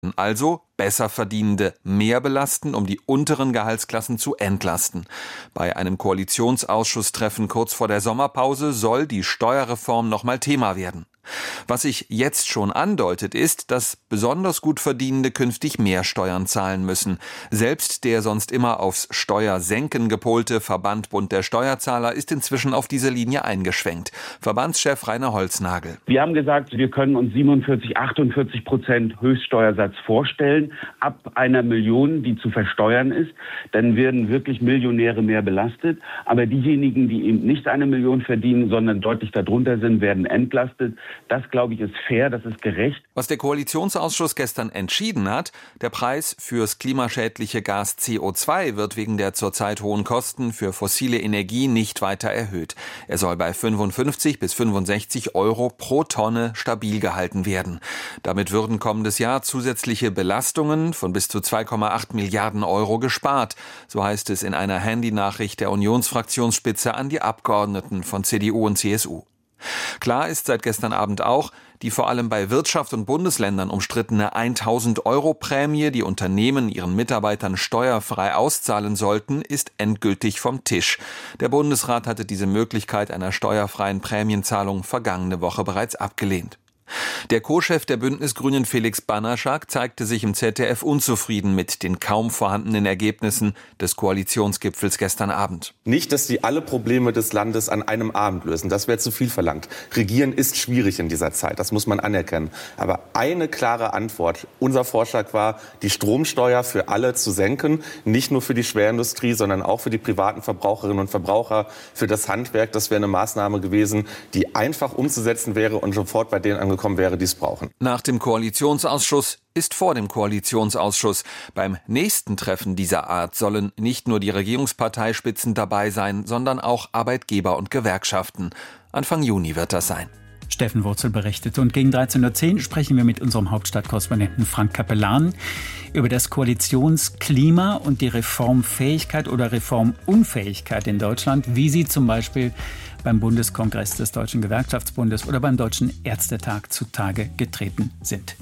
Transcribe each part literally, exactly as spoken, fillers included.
Also besser Verdienende mehr belasten, um die unteren Gehaltsklassen zu entlasten. Bei einem Koalitionsausschusstreffen kurz vor der Sommerpause soll die Steuerreform nochmal Thema werden. Was sich jetzt schon andeutet, ist, dass besonders gut Verdienende künftig mehr Steuern zahlen müssen. Selbst der sonst immer aufs Steuersenken gepolte Verband Bund der Steuerzahler ist inzwischen auf diese Linie eingeschwenkt. Verbandschef Rainer Holznagel. Wir haben gesagt, wir können uns siebenundvierzig, achtundvierzig Prozent Höchststeuersatz vorstellen, ab einer Million, die zu versteuern ist. Dann werden wirklich Millionäre mehr belastet. Aber diejenigen, die eben nicht eine Million verdienen, sondern deutlich darunter sind, werden entlastet. Das, glaube ich, ist fair, das ist gerecht. Was der Koalitionsausschuss gestern entschieden hat, der Preis fürs klimaschädliche Gas C O zwei wird wegen der zurzeit hohen Kosten für fossile Energie nicht weiter erhöht. Er soll bei fünfundfünfzig bis fünfundsechzig Euro pro Tonne stabil gehalten werden. Damit würden kommendes Jahr zusätzliche Belastungen von bis zu zwei Komma acht Milliarden Euro gespart. So heißt es in einer Handynachricht der Unionsfraktionsspitze an die Abgeordneten von C D U und C S U. Klar ist seit gestern Abend auch, die vor allem bei Wirtschaft und Bundesländern umstrittene tausend Euro Prämie, die Unternehmen ihren Mitarbeitern steuerfrei auszahlen sollten, ist endgültig vom Tisch. Der Bundesrat hatte diese Möglichkeit einer steuerfreien Prämienzahlung vergangene Woche bereits abgelehnt. Der Co-Chef der Bündnisgrünen Felix Banaschak zeigte sich im Z D F unzufrieden mit den kaum vorhandenen Ergebnissen des Koalitionsgipfels gestern Abend. Nicht, dass sie alle Probleme des Landes an einem Abend lösen. Das wäre zu viel verlangt. Regieren ist schwierig in dieser Zeit, das muss man anerkennen. Aber eine klare Antwort. Unser Vorschlag war, die Stromsteuer für alle zu senken. Nicht nur für die Schwerindustrie, sondern auch für die privaten Verbraucherinnen und Verbraucher, für das Handwerk. Das wäre eine Maßnahme gewesen, die einfach umzusetzen wäre und sofort bei denen angekommen wäre, die es brauchen. Nach dem Koalitionsausschuss ist vor dem Koalitionsausschuss. Beim nächsten Treffen dieser Art sollen nicht nur die Regierungsparteispitzen dabei sein, sondern auch Arbeitgeber und Gewerkschaften. Anfang Juni wird das sein. Steffen Wurzel berichtet. Und gegen dreizehn Uhr zehn sprechen wir mit unserem Hauptstadtkorrespondenten Frank Capellan über das Koalitionsklima und die Reformfähigkeit oder Reformunfähigkeit in Deutschland, wie sie zum Beispiel beim Bundeskongress des Deutschen Gewerkschaftsbundes oder beim Deutschen Ärztetag zutage getreten sind.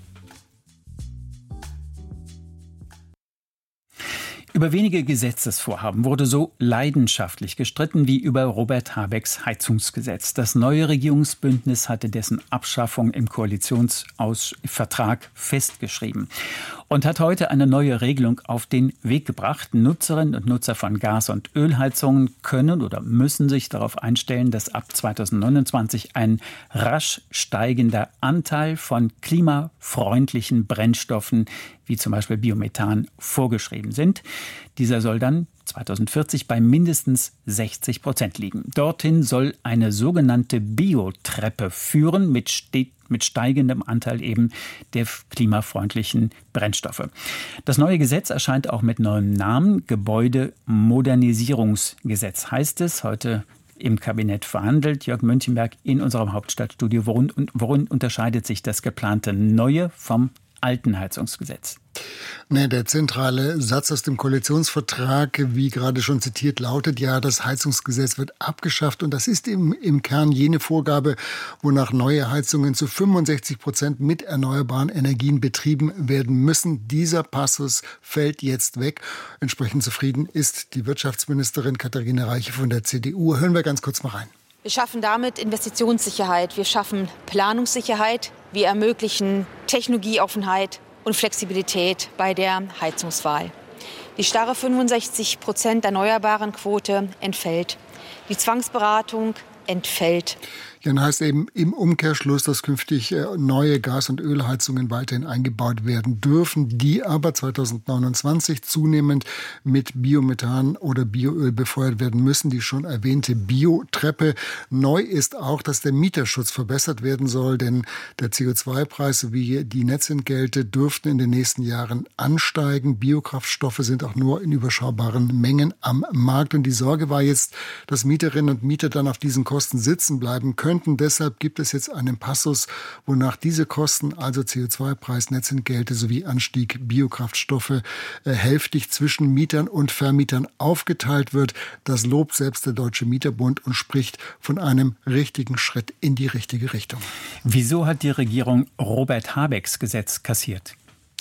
Über wenige Gesetzesvorhaben wurde so leidenschaftlich gestritten wie über Robert Habecks Heizungsgesetz. Das neue Regierungsbündnis hatte dessen Abschaffung im Koalitionsvertrag festgeschrieben und hat heute eine neue Regelung auf den Weg gebracht. Nutzerinnen und Nutzer von Gas- und Ölheizungen können oder müssen sich darauf einstellen, dass ab zweitausendneunundzwanzig ein rasch steigender Anteil von klimafreundlichen Brennstoffen wie zum Beispiel Biomethan, vorgeschrieben sind. Dieser soll dann zweitausendvierzig bei mindestens sechzig Prozent liegen. Dorthin soll eine sogenannte Biotreppe führen mit, ste- mit steigendem Anteil eben der klimafreundlichen Brennstoffe. Das neue Gesetz erscheint auch mit neuem Namen. Gebäudemodernisierungsgesetz heißt es. Heute im Kabinett verhandelt. Jörg Münchenberg in unserem Hauptstadtstudio. Worin, worin unterscheidet sich das geplante Neue vom alten Heizungsgesetz? Nee, der zentrale Satz aus dem Koalitionsvertrag, wie gerade schon zitiert, lautet ja, das Heizungsgesetz wird abgeschafft. Und das ist im, im Kern jene Vorgabe, wonach neue Heizungen zu fünfundsechzig Prozent mit erneuerbaren Energien betrieben werden müssen. Dieser Passus fällt jetzt weg. Entsprechend zufrieden ist die Wirtschaftsministerin Katharina Reiche von der C D U. Hören wir ganz kurz mal rein. Wir schaffen damit Investitionssicherheit, wir schaffen Planungssicherheit, wir ermöglichen Technologieoffenheit und Flexibilität bei der Heizungswahl. Die starre fünfundsechzig Prozent erneuerbaren Quote entfällt. Die Zwangsberatung entfällt. Dann heißt eben im Umkehrschluss, dass künftig neue Gas- und Ölheizungen weiterhin eingebaut werden dürfen, die aber zweitausendneunundzwanzig zunehmend mit Biomethan oder Bioöl befeuert werden müssen. Die schon erwähnte Biotreppe. Neu ist auch, dass der Mieterschutz verbessert werden soll, denn der C O zwei Preis sowie die Netzentgelte dürften in den nächsten Jahren ansteigen. Biokraftstoffe sind auch nur in überschaubaren Mengen am Markt. Und die Sorge war jetzt, dass Mieterinnen und Mieter dann auf diesen Kosten sitzen bleiben können. Deshalb gibt es jetzt einen Passus, wonach diese Kosten, also C O zwei Preis, Netzentgelte sowie Anstieg Biokraftstoffe, äh, hälftig zwischen Mietern und Vermietern aufgeteilt wird. Das lobt selbst der Deutsche Mieterbund und spricht von einem richtigen Schritt in die richtige Richtung. Wieso hat die Regierung Robert Habecks Gesetz kassiert?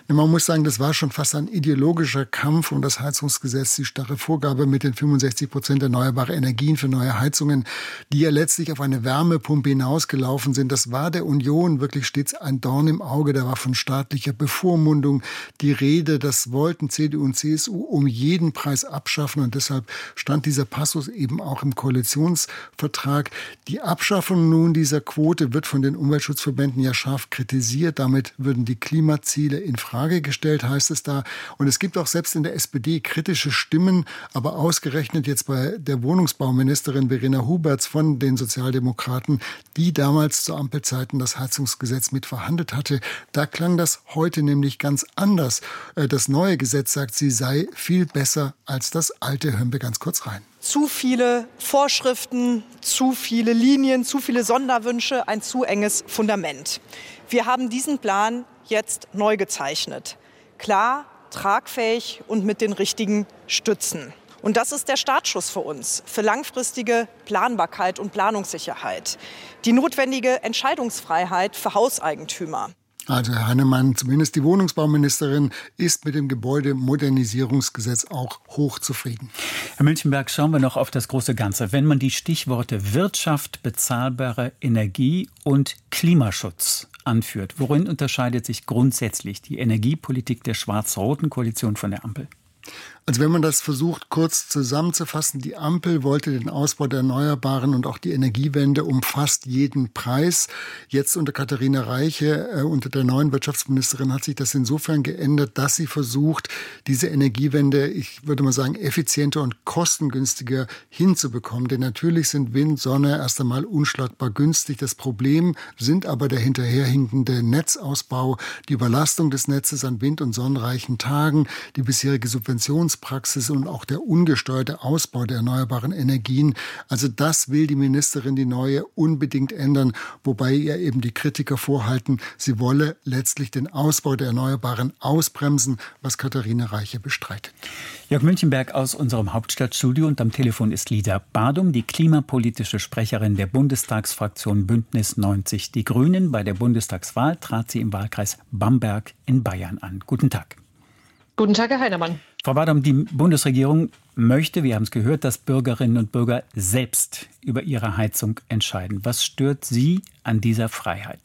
Man muss sagen, das war schon fast ein ideologischer Kampf um das Heizungsgesetz, die starre Vorgabe mit den fünfundsechzig Prozent erneuerbare Energien für neue Heizungen, die ja letztlich auf eine Wärmepumpe hinausgelaufen sind. Das war der Union wirklich stets ein Dorn im Auge. Da war von staatlicher Bevormundung die Rede. Das wollten C D U und C S U um jeden Preis abschaffen. Und deshalb stand dieser Passus eben auch im Koalitionsvertrag. Die Abschaffung nun dieser Quote wird von den Umweltschutzverbänden ja scharf kritisiert. Damit würden die Klimaziele in Frage gestellt, heißt es da. Und es gibt auch selbst in der S P D kritische Stimmen, aber ausgerechnet jetzt bei der Wohnungsbauministerin Verena Huberts von den Sozialdemokraten, die damals zu Ampelzeiten das Heizungsgesetz mit verhandelt hatte. Da klang das heute nämlich ganz anders. Das neue Gesetz, sagt sie, sei viel besser als das alte. Hören wir ganz kurz rein. Zu viele Vorschriften, zu viele Linien, zu viele Sonderwünsche, ein zu enges Fundament. Wir haben diesen Plan jetzt neu gezeichnet. Klar, tragfähig und mit den richtigen Stützen. Und das ist der Startschuss für uns, für langfristige Planbarkeit und Planungssicherheit. Die notwendige Entscheidungsfreiheit für Hauseigentümer. Also Herr Heinemann, zumindest die Wohnungsbauministerin, ist mit dem Gebäudemodernisierungsgesetz auch hochzufrieden. Herr Münchenberg, schauen wir noch auf das große Ganze. Wenn man die Stichworte Wirtschaft, bezahlbare Energie und Klimaschutz anführt, worin unterscheidet sich grundsätzlich die Energiepolitik der schwarz-roten Koalition von der Ampel? Also wenn man das versucht, kurz zusammenzufassen, die Ampel wollte den Ausbau der Erneuerbaren und auch die Energiewende um fast jeden Preis. Jetzt unter Katharina Reiche, äh, unter der neuen Wirtschaftsministerin, hat sich das insofern geändert, dass sie versucht, diese Energiewende, ich würde mal sagen, effizienter und kostengünstiger hinzubekommen. Denn natürlich sind Wind, Sonne erst einmal unschlagbar günstig. Das Problem sind aber der hinterherhinkende Netzausbau, die Überlastung des Netzes an wind- und sonnenreichen Tagen, die bisherige Subventions Praxis und auch der ungesteuerte Ausbau der erneuerbaren Energien. Also das will die Ministerin, die neue, unbedingt ändern, wobei ihr eben die Kritiker vorhalten, sie wolle letztlich den Ausbau der Erneuerbaren ausbremsen, was Katharina Reiche bestreitet. Jörg Münchenberg aus unserem Hauptstadtstudio und am Telefon ist Lisa Badum, die klimapolitische Sprecherin der Bundestagsfraktion Bündnis neunzig Die Grünen. Bei der Bundestagswahl trat sie im Wahlkreis Bamberg in Bayern an. Guten Tag. Guten Tag, Herr Heinemann. Frau Badum, die Bundesregierung möchte, wir haben es gehört, dass Bürgerinnen und Bürger selbst über ihre Heizung entscheiden. Was stört Sie an dieser Freiheit?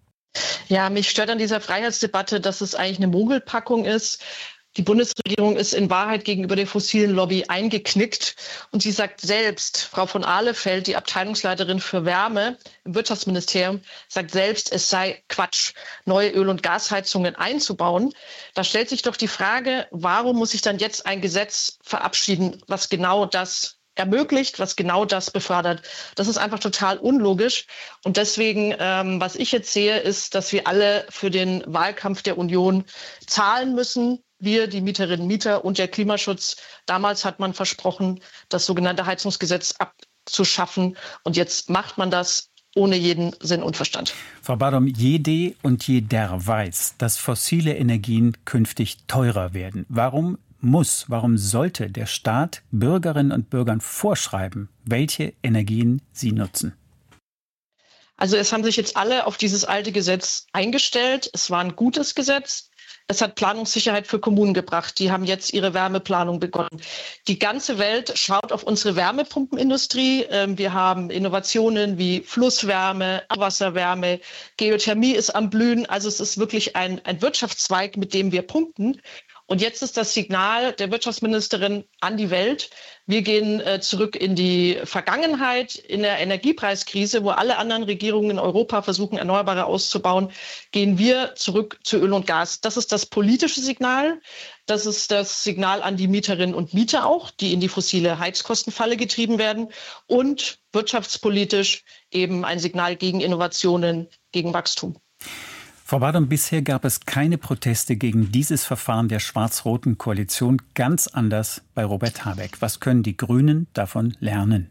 Ja, mich stört an dieser Freiheitsdebatte, dass es eigentlich eine Mogelpackung ist. Die Bundesregierung ist in Wahrheit gegenüber der fossilen Lobby eingeknickt. Und sie sagt selbst, Frau von Ahlefeld, die Abteilungsleiterin für Wärme im Wirtschaftsministerium, sagt selbst, es sei Quatsch, neue Öl- und Gasheizungen einzubauen. Da stellt sich doch die Frage, warum muss ich dann jetzt ein Gesetz verabschieden, was genau das ermöglicht, was genau das befördert. Das ist einfach total unlogisch. Und deswegen, ähm, was ich jetzt sehe, ist, dass wir alle für den Wahlkampf der Union zahlen müssen. Wir, die Mieterinnen und Mieter und der Klimaschutz. Damals hat man versprochen, das sogenannte Heizungsgesetz abzuschaffen. Und jetzt macht man das ohne jeden Sinn und Verstand. Frau Badum, jede und jeder weiß, dass fossile Energien künftig teurer werden. Warum muss, warum sollte der Staat Bürgerinnen und Bürgern vorschreiben, welche Energien sie nutzen? Also es haben sich jetzt alle auf dieses alte Gesetz eingestellt. Es war ein gutes Gesetz. Es hat Planungssicherheit für Kommunen gebracht. Die haben jetzt ihre Wärmeplanung begonnen. Die ganze Welt schaut auf unsere Wärmepumpenindustrie. Wir haben Innovationen wie Flusswärme, Abwasserwärme, Geothermie ist am Blühen. Also es ist wirklich ein, ein Wirtschaftszweig, mit dem wir punkten. Und jetzt ist das Signal der Wirtschaftsministerin an die Welt. Wir gehen äh, zurück in die Vergangenheit, in der Energiepreiskrise, wo alle anderen Regierungen in Europa versuchen, Erneuerbare auszubauen, gehen wir zurück zu Öl und Gas. Das ist das politische Signal. Das ist das Signal an die Mieterinnen und Mieter auch, die in die fossile Heizkostenfalle getrieben werden. Und wirtschaftspolitisch eben ein Signal gegen Innovationen, gegen Wachstum. Frau Badum, bisher gab es keine Proteste gegen dieses Verfahren der schwarz-roten Koalition, ganz anders bei Robert Habeck. Was können die Grünen davon lernen?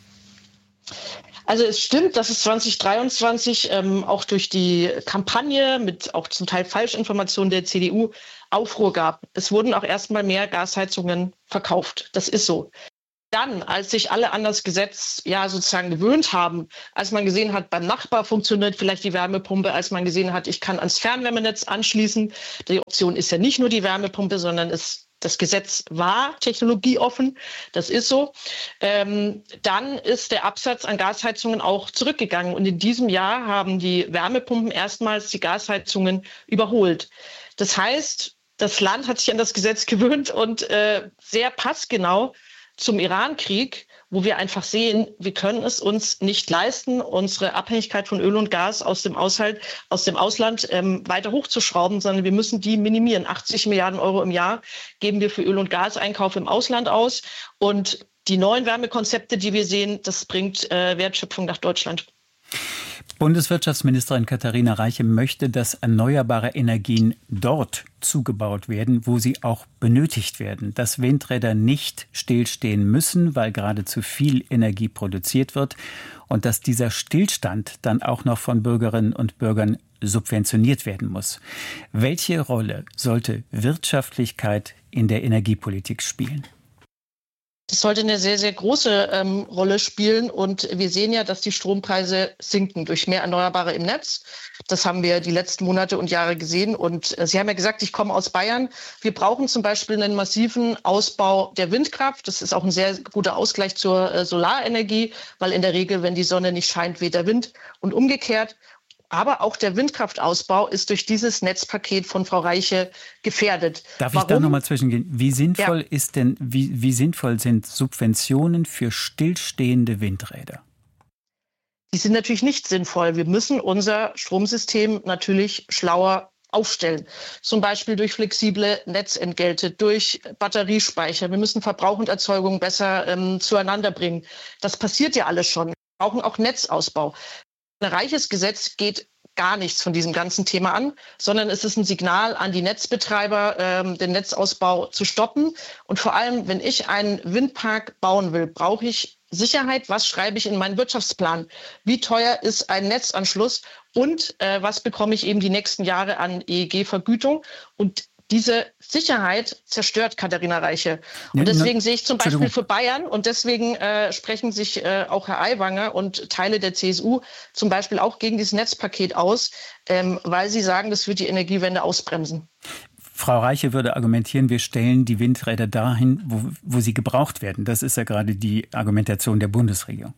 Also es stimmt, dass es zwanzig dreiundzwanzig ähm, auch durch die Kampagne mit auch zum Teil Falschinformationen der C D U Aufruhr gab. Es wurden auch erstmal mehr Gasheizungen verkauft. Das ist so. Dann, als sich alle an das Gesetz ja sozusagen gewöhnt haben, als man gesehen hat, beim Nachbar funktioniert vielleicht die Wärmepumpe, als man gesehen hat, ich kann ans Fernwärmenetz anschließen. Die Option ist ja nicht nur die Wärmepumpe, sondern es, das Gesetz war technologieoffen. Das ist so. Ähm, dann ist der Absatz an Gasheizungen auch zurückgegangen. Und in diesem Jahr haben die Wärmepumpen erstmals die Gasheizungen überholt. Das heißt, das Land hat sich an das Gesetz gewöhnt und äh, sehr passgenau zum Iran-Krieg, wo wir einfach sehen, wir können es uns nicht leisten, unsere Abhängigkeit von Öl und Gas aus dem Aushalt, aus dem Ausland ähm, weiter hochzuschrauben, sondern wir müssen die minimieren. achtzig Milliarden Euro im Jahr geben wir für Öl- und Gaseinkauf im Ausland aus. Und die neuen Wärmekonzepte, die wir sehen, das bringt äh, Wertschöpfung nach Deutschland. Bundeswirtschaftsministerin Katharina Reiche möchte, dass erneuerbare Energien dort zugebaut werden, wo sie auch benötigt werden. Dass Windräder nicht stillstehen müssen, weil gerade zu viel Energie produziert wird. Und dass dieser Stillstand dann auch noch von Bürgerinnen und Bürgern subventioniert werden muss. Welche Rolle sollte Wirtschaftlichkeit in der Energiepolitik spielen? Das sollte eine sehr, sehr große ähm, Rolle spielen. Und wir sehen ja, dass die Strompreise sinken durch mehr Erneuerbare im Netz. Das haben wir die letzten Monate und Jahre gesehen. Und äh, Sie haben ja gesagt, ich komme aus Bayern. Wir brauchen zum Beispiel einen massiven Ausbau der Windkraft. Das ist auch ein sehr guter Ausgleich zur äh, Solarenergie, weil in der Regel, wenn die Sonne nicht scheint, weht der Wind und umgekehrt. Aber auch der Windkraftausbau ist durch dieses Netzpaket von Frau Reiche gefährdet. Darf Warum? ich da nochmal zwischengehen? Wie sinnvoll Ja. ist denn, wie, wie sinnvoll sind Subventionen für stillstehende Windräder? Die sind natürlich nicht sinnvoll. Wir müssen unser Stromsystem natürlich schlauer aufstellen. Zum Beispiel durch flexible Netzentgelte, durch Batteriespeicher. Wir müssen Verbrauch und Erzeugung besser ähm, zueinander bringen. Das passiert ja alles schon. Wir brauchen auch Netzausbau. Ein reiches Gesetz geht gar nichts von diesem ganzen Thema an, sondern es ist ein Signal an die Netzbetreiber, ähm, den Netzausbau zu stoppen. Und vor allem, wenn ich einen Windpark bauen will, brauche ich Sicherheit. Was schreibe ich in meinen Wirtschaftsplan? Wie teuer ist ein Netzanschluss? Und äh, was bekomme ich eben die nächsten Jahre an E E G-Vergütung? Und diese Sicherheit zerstört Katharina Reiche. Und deswegen sehe ich zum Beispiel für Bayern, und deswegen äh, sprechen sich äh, auch Herr Aiwanger und Teile der C S U zum Beispiel auch gegen dieses Netzpaket aus, ähm, weil sie sagen, das wird die Energiewende ausbremsen. Frau Reiche würde argumentieren, wir stellen die Windräder dahin, wo, wo sie gebraucht werden. Das ist ja gerade die Argumentation der Bundesregierung.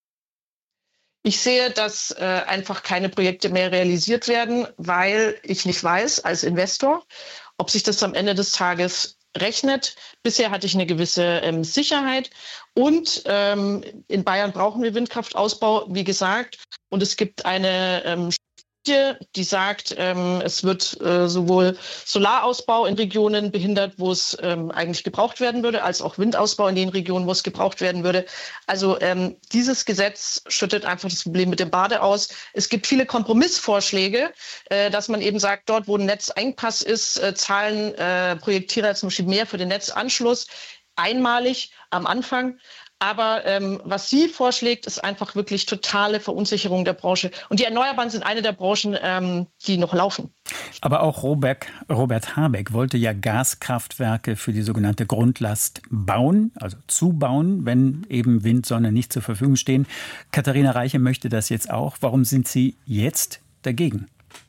Ich sehe, dass äh, einfach keine Projekte mehr realisiert werden, weil ich nicht weiß als Investor, ob sich das am Ende des Tages rechnet. Bisher hatte ich eine gewisse ähm, Sicherheit. Und ähm, in Bayern brauchen wir Windkraftausbau, wie gesagt. Und es gibt eine ähm, die sagt, ähm, es wird äh, sowohl Solarausbau in Regionen behindert, wo es ähm, eigentlich gebraucht werden würde, als auch Windausbau in den Regionen, wo es gebraucht werden würde. Also ähm, dieses Gesetz schüttet einfach das Problem mit dem Bade aus. Es gibt viele Kompromissvorschläge, äh, dass man eben sagt, dort, wo ein Netzengpass ist, äh, zahlen äh, Projektierer zum Beispiel mehr für den Netzanschluss, einmalig am Anfang. Aber ähm, was sie vorschlägt, ist einfach wirklich totale Verunsicherung der Branche. Und die Erneuerbaren sind eine der Branchen, ähm, die noch laufen. Aber auch Robert, Robert Habeck wollte ja Gaskraftwerke für die sogenannte Grundlast bauen, also zubauen, wenn eben Wind, Sonne nicht zur Verfügung stehen. Katharina Reiche möchte das jetzt auch. Warum sind Sie jetzt dagegen?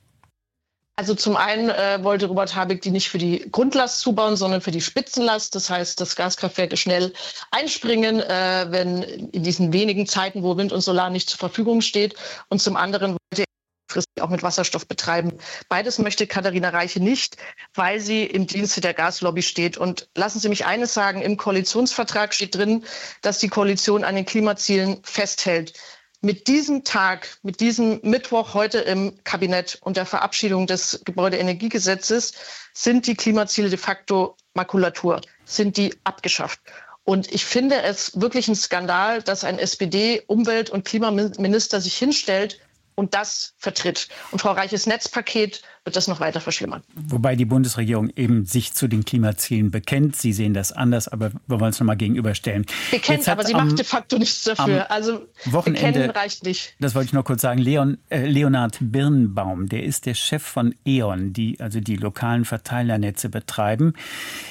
Also zum einen äh, wollte Robert Habeck die nicht für die Grundlast zubauen, sondern für die Spitzenlast. Das heißt, dass Gaskraftwerke schnell einspringen, äh, wenn in diesen wenigen Zeiten, wo Wind und Solar nicht zur Verfügung steht. Und zum anderen wollte er auch mit Wasserstoff betreiben. Beides möchte Katharina Reiche nicht, weil sie im Dienste der Gaslobby steht. Und lassen Sie mich eines sagen, im Koalitionsvertrag steht drin, dass die Koalition an den Klimazielen festhält. Mit diesem Tag, mit diesem Mittwoch heute im Kabinett und der Verabschiedung des Gebäudeenergiegesetzes sind die Klimaziele de facto Makulatur, sind die abgeschafft. Und ich finde es wirklich ein Skandal, dass ein S P D-Umwelt- und Klimaminister sich hinstellt und das vertritt. Und Frau Reiches Netzpaket wird das noch weiter verschlimmern. Wobei die Bundesregierung eben sich zu den Klimazielen bekennt. Sie sehen das anders, aber wir wollen es nochmal gegenüberstellen. Bekennt, aber sie am, macht de facto nichts dafür. Also Wochenende, bekennen reicht nicht. Das wollte ich noch kurz sagen. Leon, äh, Leonhard Birnbaum, der ist der Chef von E O N, die also die lokalen Verteilernetze betreiben,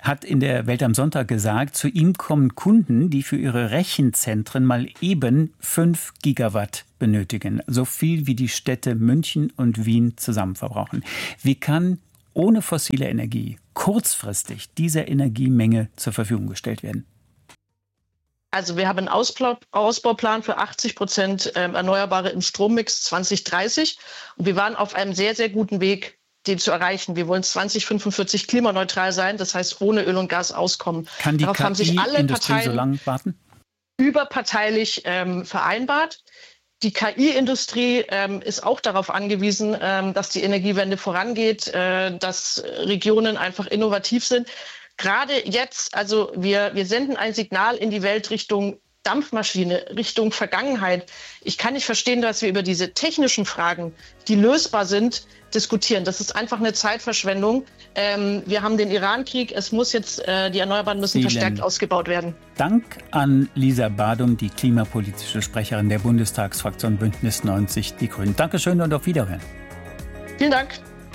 hat in der Welt am Sonntag gesagt, zu ihm kommen Kunden, die für ihre Rechenzentren mal eben fünf Gigawatt benötigen. So viel wie die Städte München und Wien zusammen verbrauchen. Wie kann ohne fossile Energie kurzfristig diese Energiemenge zur Verfügung gestellt werden? Also wir haben einen Ausbau, Ausbauplan für achtzig Prozent Erneuerbare im Strommix zwanzig dreißig. Und wir waren auf einem sehr, sehr guten Weg, den zu erreichen. Wir wollen zwanzig fünfundvierzig klimaneutral sein, das heißt ohne Öl und Gas auskommen. Kann die Darauf haben sich alle K I-Industrie so lange warten? Überparteilich ähm, vereinbart. Die K I-Industrie ähm, ist auch darauf angewiesen, ähm, dass die Energiewende vorangeht, äh, dass Regionen einfach innovativ sind. Gerade jetzt, also wir, wir senden ein Signal in die Welt Richtung Dampfmaschine, Richtung Vergangenheit. Ich kann nicht verstehen, dass wir über diese technischen Fragen, die lösbar sind, diskutieren. Das ist einfach eine Zeitverschwendung. Ähm, wir haben den Iran-Krieg. Es muss jetzt, äh, die Erneuerbaren müssen Vielen verstärkt ausgebaut werden. Dank an Lisa Badum, die klimapolitische Sprecherin der Bundestagsfraktion Bündnis neunzig Die Grünen. Dankeschön und auf Wiederhören. Vielen Dank.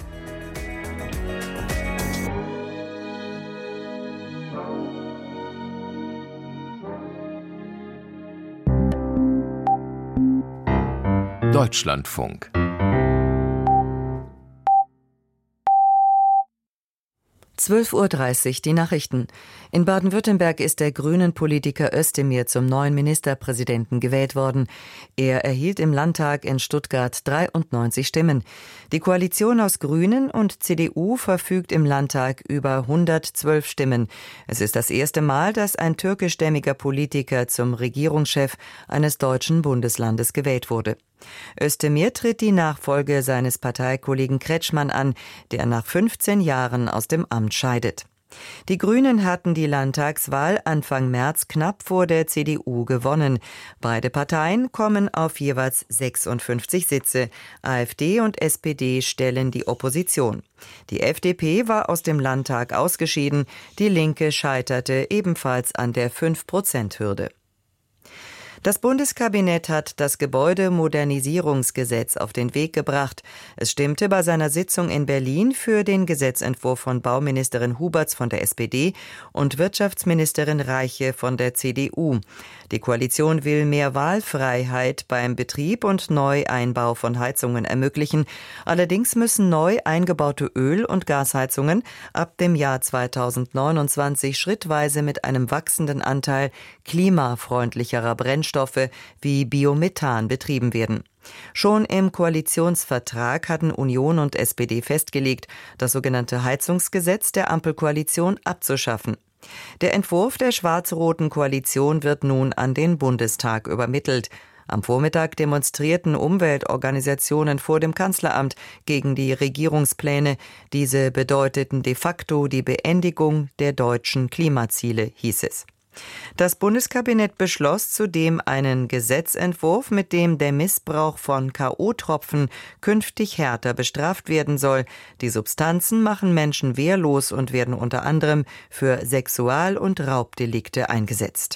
Deutschlandfunk. zwölf Uhr dreißig, die Nachrichten. In Baden-Württemberg ist der Grünen-Politiker Özdemir zum neuen Ministerpräsidenten gewählt worden. Er erhielt im Landtag in Stuttgart dreiundneunzig Stimmen. Die Koalition aus Grünen und C D U verfügt im Landtag über hundertzwölf Stimmen. Es ist das erste Mal, dass ein türkischstämmiger Politiker zum Regierungschef eines deutschen Bundeslandes gewählt wurde. Özdemir tritt die Nachfolge seines Parteikollegen Kretschmann an, der nach fünfzehn Jahren aus dem Amt scheidet. Die Grünen hatten die Landtagswahl Anfang März knapp vor der C D U gewonnen. Beide Parteien kommen auf jeweils sechsundfünfzig Sitze. AfD und S P D stellen die Opposition. Die F D P war aus dem Landtag ausgeschieden. Die Linke scheiterte ebenfalls an der fünf Prozent Hürde. Das Bundeskabinett hat das Gebäudemodernisierungsgesetz auf den Weg gebracht. Es stimmte bei seiner Sitzung in Berlin für den Gesetzentwurf von Bauministerin Huberts von der S P D und Wirtschaftsministerin Reiche von der C D U. Die Koalition will mehr Wahlfreiheit beim Betrieb und Neueinbau von Heizungen ermöglichen. Allerdings müssen neu eingebaute Öl- und Gasheizungen ab dem Jahr zweitausendneunundzwanzig schrittweise mit einem wachsenden Anteil klimafreundlicherer Brennstoffe wie Biomethan betrieben werden. Schon im Koalitionsvertrag hatten Union und S P D festgelegt, das sogenannte Heizungsgesetz der Ampelkoalition abzuschaffen. Der Entwurf der schwarz-roten Koalition wird nun an den Bundestag übermittelt. Am Vormittag demonstrierten Umweltorganisationen vor dem Kanzleramt gegen die Regierungspläne. Diese bedeuteten de facto die Beendigung der deutschen Klimaziele, hieß es. Das Bundeskabinett beschloss zudem einen Gesetzentwurf, mit dem der Missbrauch von K O-Tropfen künftig härter bestraft werden soll. Die Substanzen machen Menschen wehrlos und werden unter anderem für Sexual- und Raubdelikte eingesetzt.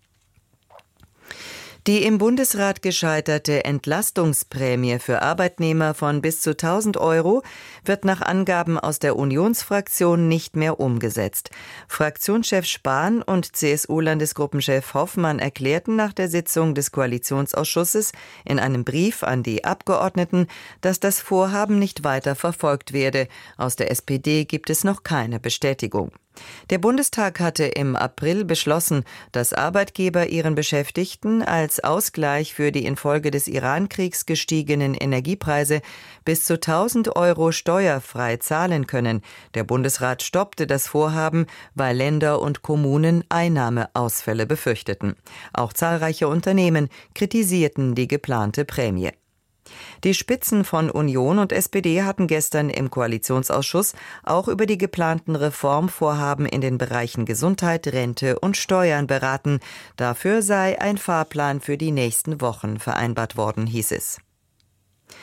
Die im Bundesrat gescheiterte Entlastungsprämie für Arbeitnehmer von bis zu tausend Euro wird nach Angaben aus der Unionsfraktion nicht mehr umgesetzt. Fraktionschef Spahn und C S U-Landesgruppenchef Hoffmann erklärten nach der Sitzung des Koalitionsausschusses in einem Brief an die Abgeordneten, dass das Vorhaben nicht weiter verfolgt werde. Aus der S P D gibt es noch keine Bestätigung. Der Bundestag hatte im April beschlossen, dass Arbeitgeber ihren Beschäftigten als Ausgleich für die infolge des Iran-Kriegs gestiegenen Energiepreise bis zu tausend Euro steuerfrei zahlen können. Der Bundesrat stoppte das Vorhaben, weil Länder und Kommunen Einnahmeausfälle befürchteten. Auch zahlreiche Unternehmen kritisierten die geplante Prämie. Die Spitzen von Union und S P D hatten gestern im Koalitionsausschuss auch über die geplanten Reformvorhaben in den Bereichen Gesundheit, Rente und Steuern beraten. Dafür sei ein Fahrplan für die nächsten Wochen vereinbart worden, hieß es.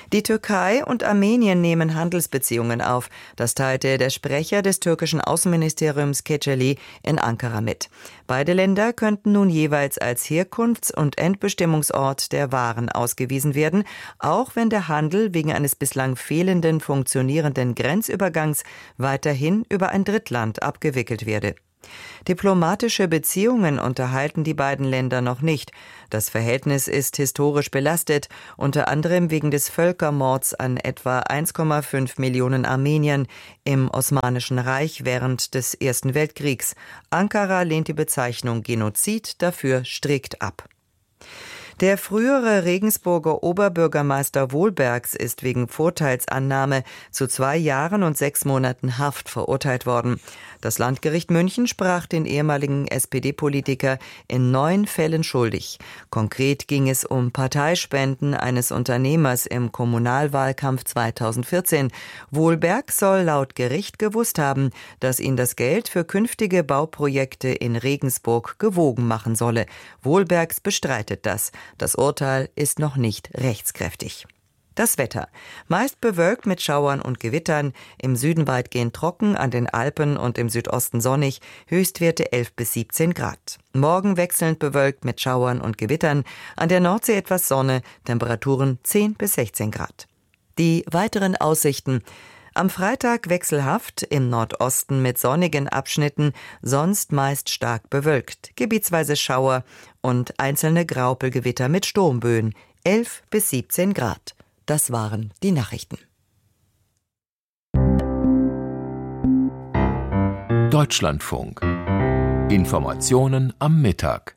Die Türkei und Armenien nehmen Handelsbeziehungen auf. Das teilte der Sprecher des türkischen Außenministeriums Keceli in Ankara mit. Beide Länder könnten nun jeweils als Herkunfts- und Endbestimmungsort der Waren ausgewiesen werden, auch wenn der Handel wegen eines bislang fehlenden funktionierenden Grenzübergangs weiterhin über ein Drittland abgewickelt werde. Diplomatische Beziehungen unterhalten die beiden Länder noch nicht. Das Verhältnis ist historisch belastet, unter anderem wegen des Völkermords an etwa eins Komma fünf Millionen Armeniern im Osmanischen Reich während des Ersten Weltkriegs. Ankara lehnt die Bezeichnung Genozid dafür strikt ab. Der frühere Regensburger Oberbürgermeister Wohlbergs ist wegen Vorteilsannahme zu zwei Jahren und sechs Monaten Haft verurteilt worden. Das Landgericht München sprach den ehemaligen S P D-Politiker in neun Fällen schuldig. Konkret ging es um Parteispenden eines Unternehmers im Kommunalwahlkampf zweitausendvierzehn. Wohlberg soll laut Gericht gewusst haben, dass ihn das Geld für künftige Bauprojekte in Regensburg gewogen machen solle. Wohlbergs bestreitet das. Das Urteil ist noch nicht rechtskräftig. Das Wetter. Meist bewölkt mit Schauern und Gewittern, im Süden weitgehend trocken, an den Alpen und im Südosten sonnig, Höchstwerte elf bis siebzehn Grad. Morgen wechselnd bewölkt mit Schauern und Gewittern, an der Nordsee etwas Sonne, Temperaturen zehn bis sechzehn Grad. Die weiteren Aussichten. Am Freitag wechselhaft, im Nordosten mit sonnigen Abschnitten, sonst meist stark bewölkt, gebietsweise Schauer und einzelne Graupelgewitter mit Sturmböen, elf bis siebzehn Grad. Das waren die Nachrichten. Deutschlandfunk. Informationen am Mittag.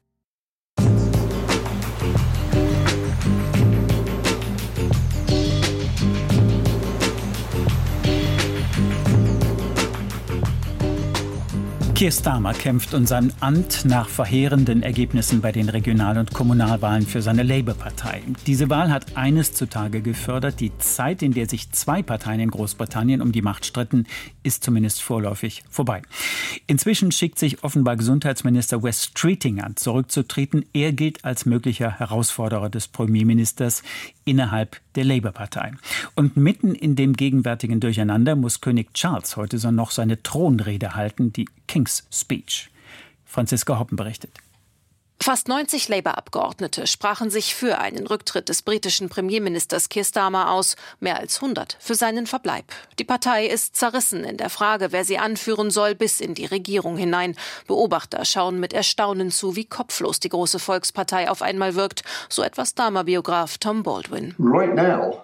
Keir Starmer kämpft um sein Amt nach verheerenden Ergebnissen bei den Regional- und Kommunalwahlen für seine Labour-Partei. Diese Wahl hat eines zutage gefördert: die Zeit, in der sich zwei Parteien in Großbritannien um die Macht stritten, ist zumindest vorläufig vorbei. Inzwischen schickt sich offenbar Gesundheitsminister Wes Streeting an, zurückzutreten. Er gilt als möglicher Herausforderer des Premierministers innerhalb der Labour-Partei. Und mitten in dem gegenwärtigen Durcheinander muss König Charles heute so noch seine Thronrede halten, die King's Speech. Franziska Hoppen berichtet. Fast neunzig Labour-Abgeordnete sprachen sich für einen Rücktritt des britischen Premierministers Keir Starmer aus, mehr als hundert für seinen Verbleib. Die Partei ist zerrissen in der Frage, wer sie anführen soll, bis in die Regierung hinein. Beobachter schauen mit Erstaunen zu, wie kopflos die große Volkspartei auf einmal wirkt, so etwa Starmer-Biograf Tom Baldwin. Right now.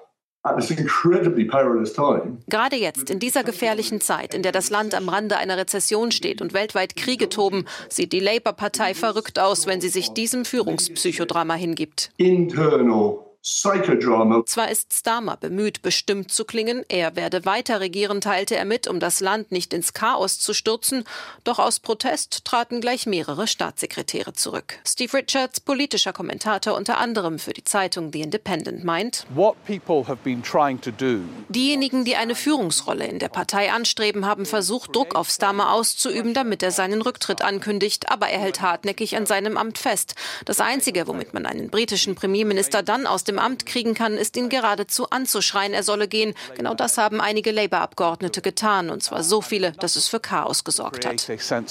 Gerade jetzt, in dieser gefährlichen Zeit, in der das Land am Rande einer Rezession steht und weltweit Kriege toben, sieht die Labour-Partei verrückt aus, wenn sie sich diesem Führungspsychodrama hingibt. Internal Psychodrama. Zwar ist Starmer bemüht, bestimmt zu klingen, er werde weiter regieren, teilte er mit, um das Land nicht ins Chaos zu stürzen, doch aus Protest traten gleich mehrere Staatssekretäre zurück. Steve Richards, politischer Kommentator unter anderem für die Zeitung The Independent, meint, What people have been trying to do. Diejenigen, die eine Führungsrolle in der Partei anstreben, haben versucht, Druck auf Starmer auszuüben, damit er seinen Rücktritt ankündigt, aber er hält hartnäckig an seinem Amt fest. Das Einzige, womit man einen britischen Premierminister dann aus dem Amt kriegen kann, ist ihn geradezu anzuschreien, er solle gehen. Genau das haben einige Labour-Abgeordnete getan, und zwar so viele, dass es für Chaos gesorgt hat.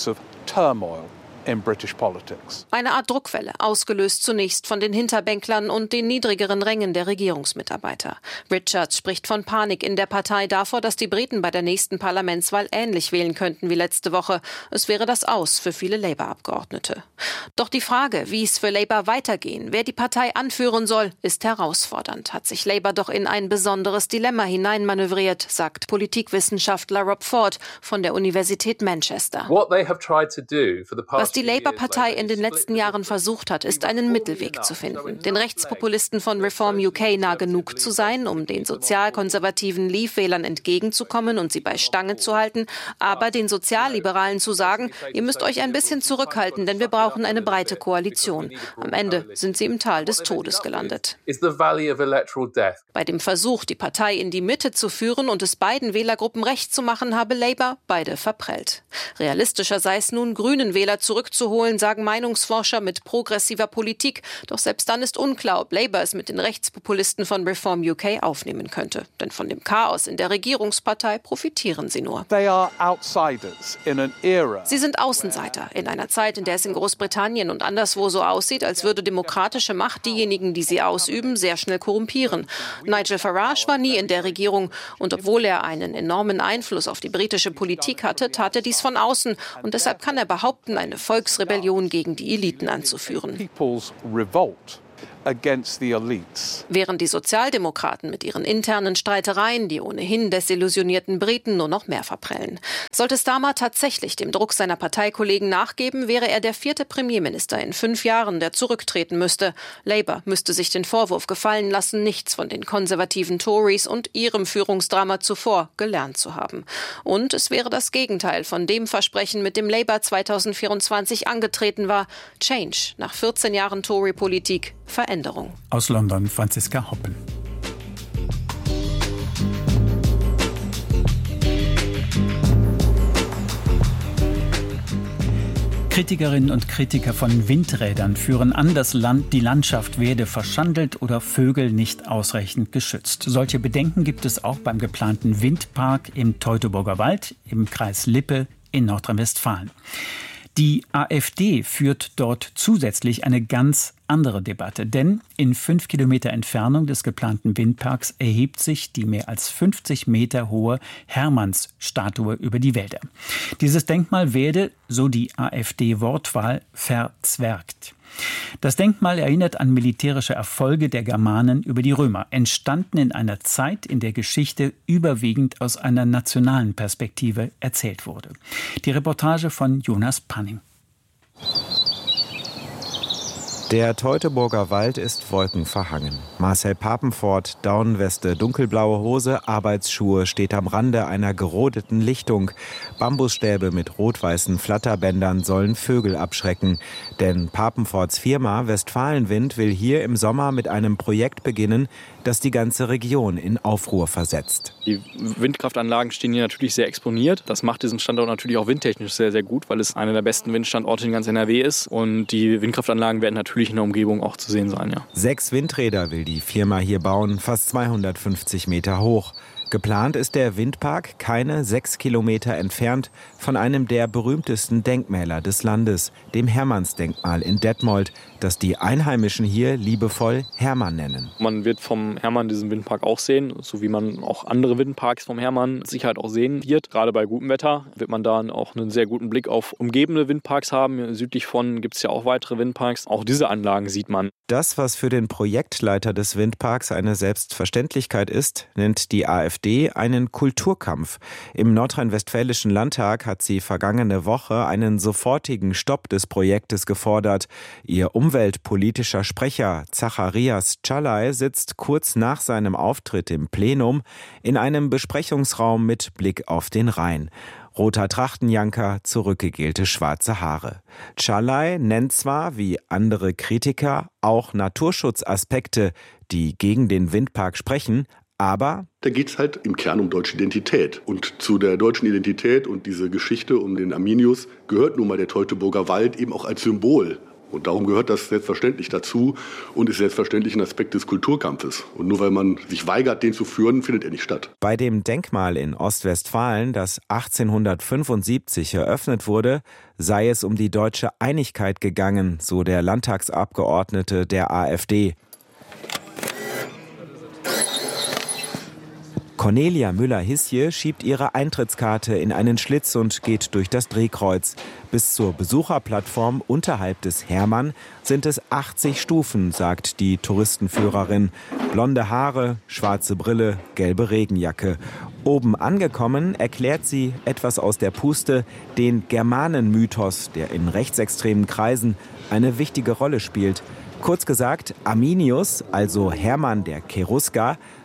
In British politics. Eine Art Druckwelle, ausgelöst zunächst von den Hinterbänklern und den niedrigeren Rängen der Regierungsmitarbeiter. Richards spricht von Panik in der Partei, davor, dass die Briten bei der nächsten Parlamentswahl ähnlich wählen könnten wie letzte Woche. Es wäre das Aus für viele Labour-Abgeordnete. Doch die Frage, wie es für Labour weitergehen, wer die Partei anführen soll, ist herausfordernd. Hat sich Labour doch in ein besonderes Dilemma hineinmanövriert, sagt Politikwissenschaftler Rob Ford von der Universität Manchester. What they have tried to do for the past Was die Labour-Partei in den letzten Jahren versucht hat, ist einen Mittelweg zu finden. Den Rechtspopulisten von Reform U K nah genug zu sein, um den sozialkonservativen Leave-Wählern entgegenzukommen und sie bei Stange zu halten, aber den Sozialliberalen zu sagen, ihr müsst euch ein bisschen zurückhalten, denn wir brauchen eine breite Koalition. Am Ende sind sie im Tal des Todes gelandet. Bei dem Versuch, die Partei in die Mitte zu führen und es beiden Wählergruppen recht zu machen, habe Labour beide verprellt. Realistischer sei es nun, grünen Wähler zurück zurückzuholen, sagen Meinungsforscher, mit progressiver Politik. Doch selbst dann ist unklar, ob Labour es mit den Rechtspopulisten von Reform U K aufnehmen könnte. Denn von dem Chaos in der Regierungspartei profitieren sie nur. They are outsiders in an era. Sie sind Außenseiter in einer Zeit, in der es in Großbritannien und anderswo so aussieht, als würde demokratische Macht diejenigen, die sie ausüben, sehr schnell korrumpieren. Nigel Farage war nie in der Regierung und obwohl er einen enormen Einfluss auf die britische Politik hatte, tat er dies von außen und deshalb kann er behaupten, eine Volksrebellion gegen die Eliten anzuführen. People's revolt against the elites. Während die Sozialdemokraten mit ihren internen Streitereien die ohnehin desillusionierten Briten nur noch mehr verprellen. Sollte Starmer tatsächlich dem Druck seiner Parteikollegen nachgeben, wäre er der vierte Premierminister in fünf Jahren, der zurücktreten müsste. Labour müsste sich den Vorwurf gefallen lassen, nichts von den konservativen Tories und ihrem Führungsdrama zuvor gelernt zu haben. Und es wäre das Gegenteil von dem Versprechen, mit dem Labour zweitausendvierundzwanzig angetreten war. Change nach vierzehn Jahren Tory-Politik. Veränderung. Aus London Franziska Hoppen. Kritikerinnen und Kritiker von Windrädern führen an, das Land, die Landschaft werde verschandelt oder Vögel nicht ausreichend geschützt. Solche Bedenken gibt es auch beim geplanten Windpark im Teutoburger Wald im Kreis Lippe in Nordrhein-Westfalen. Die AfD führt dort zusätzlich eine ganz andere Debatte, denn in fünf Kilometer Entfernung des geplanten Windparks erhebt sich die mehr als fünfzig Meter hohe Hermannsstatue über die Wälder. Dieses Denkmal werde, so die AfD-Wortwahl, verzwergt. Das Denkmal erinnert an militärische Erfolge der Germanen über die Römer, entstanden in einer Zeit, in der Geschichte überwiegend aus einer nationalen Perspektive erzählt wurde. Die Reportage von Jonas Panning. Der Teutoburger Wald ist wolkenverhangen. Marcel Papenfort, Daunenweste, dunkelblaue Hose, Arbeitsschuhe, steht am Rande einer gerodeten Lichtung. Bambusstäbe mit rot-weißen Flatterbändern sollen Vögel abschrecken. Denn Papenforts Firma Westfalenwind will hier im Sommer mit einem Projekt beginnen, das die ganze Region in Aufruhr versetzt. Die Windkraftanlagen stehen hier natürlich sehr exponiert. Das macht diesen Standort natürlich auch windtechnisch sehr, sehr gut, weil es einer der besten Windstandorte in ganz N R W ist. Und die Windkraftanlagen werden natürlich in der Umgebung auch zu sehen sein, ja. Sechs Windräder will die Firma hier bauen, fast zweihundertfünfzig Meter hoch. Geplant ist der Windpark keine sechs Kilometer entfernt von einem der berühmtesten Denkmäler des Landes, dem Hermannsdenkmal in Detmold, das die Einheimischen hier liebevoll Hermann nennen. Man wird vom Hermann diesen Windpark auch sehen, so wie man auch andere Windparks vom Hermann mit Sicherheit auch sehen wird. Gerade bei gutem Wetter wird man da auch einen sehr guten Blick auf umgebende Windparks haben. Südlich von gibt es ja auch weitere Windparks. Auch diese Anlagen sieht man. Das, was für den Projektleiter des Windparks eine Selbstverständlichkeit ist, nennt die AfD einen Kulturkampf. Im nordrhein-westfälischen Landtag hat sie vergangene Woche einen sofortigen Stopp des Projektes gefordert. Ihr umweltpolitischer Sprecher Zacharias Czalay sitzt kurz nach seinem Auftritt im Plenum in einem Besprechungsraum mit Blick auf den Rhein. Roter Trachtenjanker, zurückgegelte schwarze Haare. Czalay nennt zwar, wie andere Kritiker, auch Naturschutzaspekte, die gegen den Windpark sprechen, aber da geht es halt im Kern um deutsche Identität. Und zu der deutschen Identität und diese Geschichte um den Arminius gehört nun mal der Teutoburger Wald eben auch als Symbol. Und darum gehört das selbstverständlich dazu und ist selbstverständlich ein Aspekt des Kulturkampfes. Und nur weil man sich weigert, den zu führen, findet er nicht statt. Bei dem Denkmal in Ostwestfalen, das achtzehnhundertfünfundsiebzig eröffnet wurde, sei es um die deutsche Einigkeit gegangen, so der Landtagsabgeordnete der AfD. Cornelia Müller-Hisje schiebt ihre Eintrittskarte in einen Schlitz und geht durch das Drehkreuz. Bis zur Besucherplattform unterhalb des Hermann sind es achtzig Stufen, sagt die Touristenführerin. Blonde Haare, schwarze Brille, gelbe Regenjacke. Oben angekommen erklärt sie etwas aus der Puste, den Germanenmythos, der in rechtsextremen Kreisen eine wichtige Rolle spielt. Kurz gesagt, Arminius, also Hermann der Cherusker,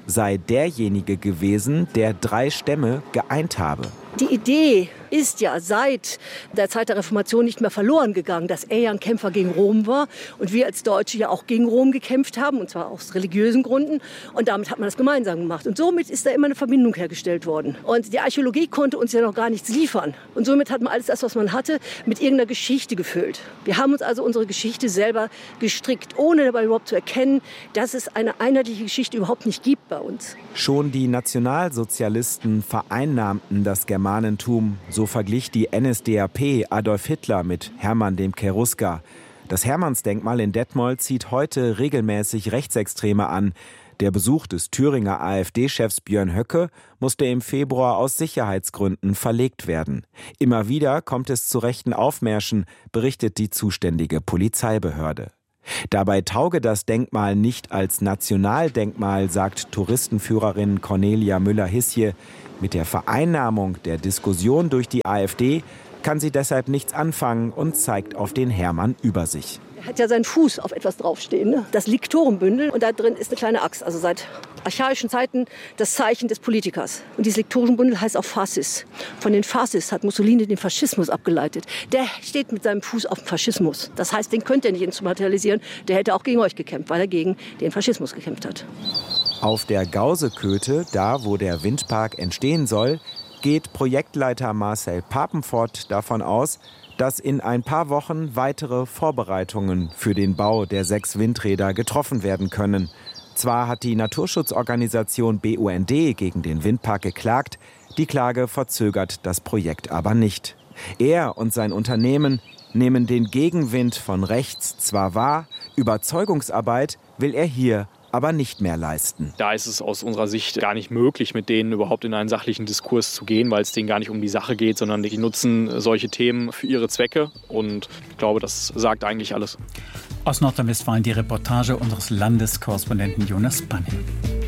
sei derjenige gewesen, der drei Stämme geeint habe. Die Idee ist ja seit der Zeit der Reformation nicht mehr verloren gegangen, dass er ja ein Kämpfer gegen Rom war und wir als Deutsche ja auch gegen Rom gekämpft haben, und zwar aus religiösen Gründen. Und damit hat man das gemeinsam gemacht. Und somit ist da immer eine Verbindung hergestellt worden. Und die Archäologie konnte uns ja noch gar nichts liefern. Und somit hat man alles das, was man hatte, mit irgendeiner Geschichte gefüllt. Wir haben uns also unsere Geschichte selber gestrickt, ohne dabei überhaupt zu erkennen, dass es eine einheitliche Geschichte überhaupt nicht gibt bei uns. Schon die Nationalsozialisten vereinnahmten das Germanentum. So verglich die N S D A P Adolf Hitler mit Hermann dem Cherusker. Das Hermannsdenkmal in Detmold zieht heute regelmäßig Rechtsextreme an. Der Besuch des Thüringer AfD-Chefs Björn Höcke musste im Februar aus Sicherheitsgründen verlegt werden. Immer wieder kommt es zu rechten Aufmärschen, berichtet die zuständige Polizeibehörde. Dabei tauge das Denkmal nicht als Nationaldenkmal, sagt Touristenführerin Cornelia Müller-Hisje. Mit der Vereinnahmung der Diskussion durch die AfD kann sie deshalb nichts anfangen und zeigt auf den Hermann über sich. Er hat ja seinen Fuß auf etwas draufstehen, ne? Das Liktorenbündel, und da drin ist eine kleine Axt, also seit archaischen Zeiten das Zeichen des Politikers. Und dieses Liktorenbündel heißt auch Fascis. Von den Fascis hat Mussolini den Faschismus abgeleitet. Der steht mit seinem Fuß auf dem Faschismus. Das heißt, den könnt ihr nicht instrumentalisieren. Der hätte auch gegen euch gekämpft, weil er gegen den Faschismus gekämpft hat. Auf der Gauseköte, da wo der Windpark entstehen soll, geht Projektleiter Marcel Papenfort davon aus, dass in ein paar Wochen weitere Vorbereitungen für den Bau der sechs Windräder getroffen werden können. Zwar hat die Naturschutzorganisation B U N D gegen den Windpark geklagt, die Klage verzögert das Projekt aber nicht. Er und sein Unternehmen nehmen den Gegenwind von rechts zwar wahr, Überzeugungsarbeit will er hier aber nicht mehr leisten. Da ist es aus unserer Sicht gar nicht möglich, mit denen überhaupt in einen sachlichen Diskurs zu gehen, weil es denen gar nicht um die Sache geht, sondern die nutzen solche Themen für ihre Zwecke. Und ich glaube, das sagt eigentlich alles. Aus Nordrhein-Westfalen die Reportage unseres Landeskorrespondenten Jonas Panning.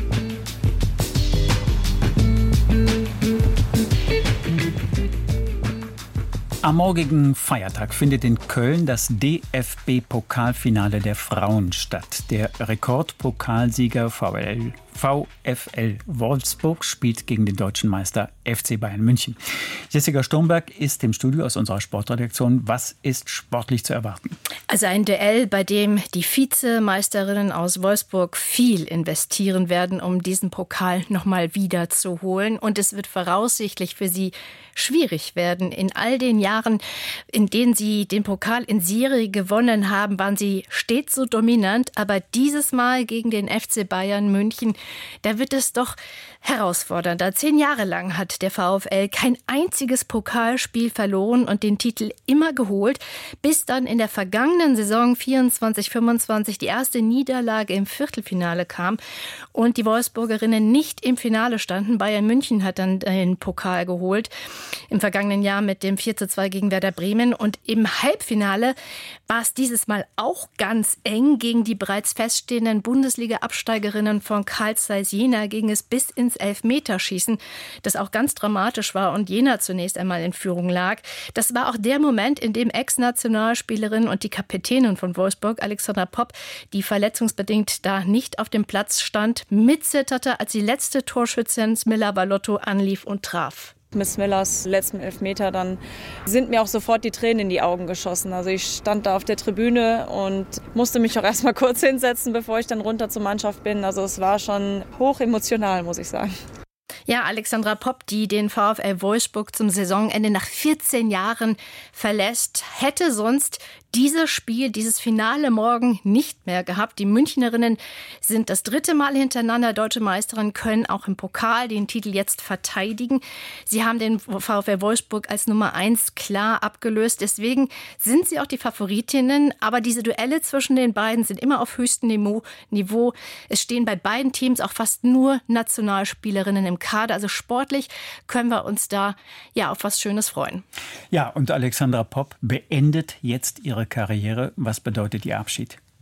Am morgigen Feiertag findet in Köln das D F B-Pokalfinale der Frauen statt. Der Rekordpokalsieger VfL Wolfsburg spielt gegen den deutschen Meister F C Bayern München. Jessica Sturmberg ist im Studio aus unserer Sportredaktion. Was ist sportlich zu erwarten? Also ein Duell, bei dem die Vizemeisterinnen aus Wolfsburg viel investieren werden, um diesen Pokal nochmal wiederzuholen. Und es wird voraussichtlich für sie schwierig werden. In all den Jahren, in denen sie den Pokal in Serie gewonnen haben, waren sie stets so dominant. Aber dieses Mal gegen den F C Bayern München, da wird es doch herausfordernder. Zehn Jahre lang hat der VfL kein einziges Pokalspiel verloren und den Titel immer geholt, bis dann in der vergangenen Saison vierundzwanzig fünfundzwanzig die erste Niederlage im Viertelfinale kam und die Wolfsburgerinnen nicht im Finale standen. Bayern München hat dann den Pokal geholt, im vergangenen Jahr mit dem vier zu zwei gegen Werder Bremen. Und im Halbfinale war es dieses Mal auch ganz eng. Gegen die bereits feststehenden Bundesliga-Absteigerinnen von Carl Zeiss Jena ging es bis ins Elfmeterschießen, das auch ganz dramatisch war und Jena zunächst einmal in Führung lag. Das war auch der Moment, in dem Ex-Nationalspielerin und die Kapitänin von Wolfsburg, Alexandra Popp, die verletzungsbedingt da nicht auf dem Platz stand, mitzitterte, als die letzte Torschützin Smilla Balotto anlief und traf. Mit Smillas letzten Elfmeter, dann sind mir auch sofort die Tränen in die Augen geschossen. Also ich stand da auf der Tribüne und musste mich auch erst mal kurz hinsetzen, bevor ich dann runter zur Mannschaft bin. Also es war schon hoch emotional, muss ich sagen. Ja, Alexandra Popp, die den VfL Wolfsburg zum Saisonende nach vierzehn Jahren verlässt, hätte sonst dieses Spiel, dieses Finale morgen nicht mehr gehabt. Die Münchnerinnen sind das dritte Mal hintereinander deutsche Meisterin, können auch im Pokal den Titel jetzt verteidigen. Sie haben den VfL Wolfsburg als Nummer eins klar abgelöst. Deswegen sind sie auch die Favoritinnen. Aber diese Duelle zwischen den beiden sind immer auf höchstem Niveau. Es stehen bei beiden Teams auch fast nur Nationalspielerinnen im Kader. Also sportlich können wir uns da ja auf was Schönes freuen. Ja, und Alexandra Popp beendet jetzt ihre Karriere. Was bedeutet ihr Abschied?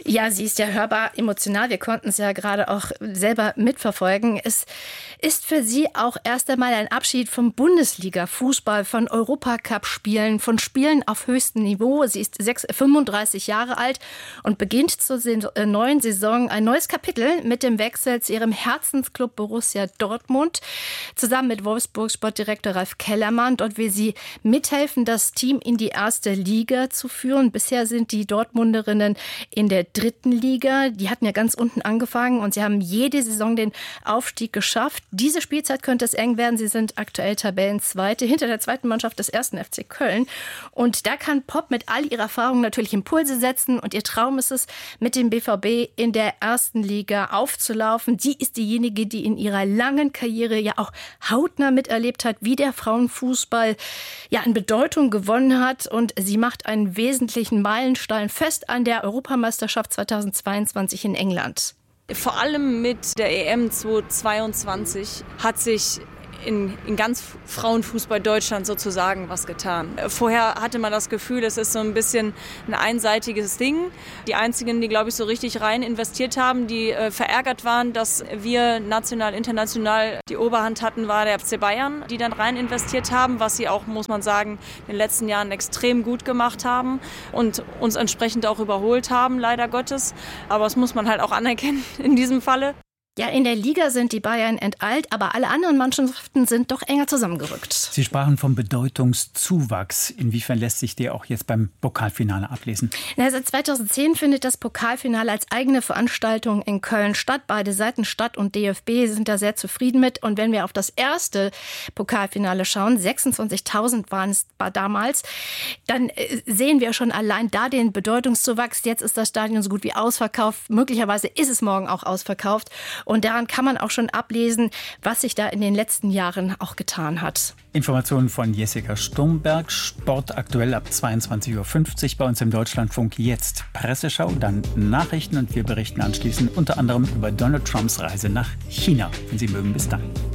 Ja, sie ist ja hörbar emotional. Wir konnten es ja gerade auch selber mitverfolgen. Es ist für sie auch erst einmal ein Abschied vom Bundesliga-Fußball, von Europacup-Spielen, von Spielen auf höchstem Niveau. Sie ist fünfunddreißig Jahre alt und beginnt zur neuen Saison ein neues Kapitel mit dem Wechsel zu ihrem Herzensclub Borussia Dortmund. Zusammen mit Wolfsburgs Sportdirektor Ralf Kellermann. Dort will sie mithelfen, das Team in die erste Liga zu führen. Bisher sind die Dortmunderinnen in der dritten Liga. Die hatten ja ganz unten angefangen und sie haben jede Saison den Aufstieg geschafft. Diese Spielzeit könnte es eng werden. Sie sind aktuell Tabellenzweite hinter der zweiten Mannschaft des ersten F C Köln. Und da kann Popp mit all ihrer Erfahrung natürlich Impulse setzen. Und ihr Traum ist es, mit dem B V B in der ersten Liga aufzulaufen. Sie ist diejenige, die in ihrer langen Karriere ja auch hautnah miterlebt hat, wie der Frauenfußball ja an Bedeutung gewonnen hat. Und sie macht einen wesentlichen Meilenstein fest an der Europameisterschaft zweitausendzweiundzwanzig in England. Vor allem mit der E M zweitausendzweiundzwanzig hat sich in, in ganz Frauenfußball Deutschland sozusagen was getan. Vorher hatte man das Gefühl, es ist so ein bisschen ein einseitiges Ding. Die einzigen, die, glaube ich, so richtig rein investiert haben, die äh, verärgert waren, dass wir national, international die Oberhand hatten, war der F C Bayern, die dann rein investiert haben, was sie auch, muss man sagen, in den letzten Jahren extrem gut gemacht haben und uns entsprechend auch überholt haben, leider Gottes. Aber das muss man halt auch anerkennen in diesem Falle. Ja, in der Liga sind die Bayern enteilt, aber alle anderen Mannschaften sind doch enger zusammengerückt. Sie sprachen vom Bedeutungszuwachs. Inwiefern lässt sich der auch jetzt beim Pokalfinale ablesen? Na, seit zweitausendzehn findet das Pokalfinale als eigene Veranstaltung in Köln statt. Beide Seiten, Stadt und D F B, sind da sehr zufrieden mit. Und wenn wir auf das erste Pokalfinale schauen, sechsundzwanzigtausend waren es damals, dann sehen wir schon allein da den Bedeutungszuwachs. Jetzt ist das Stadion so gut wie ausverkauft. Möglicherweise ist es morgen auch ausverkauft. Und daran kann man auch schon ablesen, was sich da in den letzten Jahren auch getan hat. Informationen von Jessica Sturmberg. Sport aktuell ab zweiundzwanzig Uhr fünfzig bei uns im Deutschlandfunk. Jetzt Presseschau, dann Nachrichten und wir berichten anschließend unter anderem über Donald Trumps Reise nach China. Wenn Sie mögen, bis dann.